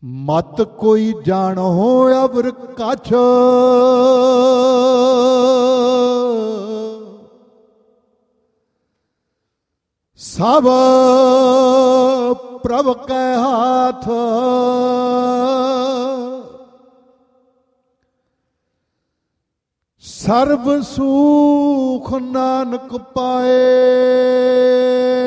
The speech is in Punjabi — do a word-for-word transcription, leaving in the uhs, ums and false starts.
ਮਤ ਕੋਈ ਜਾਣੋ ਅਵਰ ਕਛ, ਸਭ ਪ੍ਰਭ ਕੈ ਹਾਥ। ਸਰਬ ਸੂਖ ਨਾਨਕ ਪਾਏ,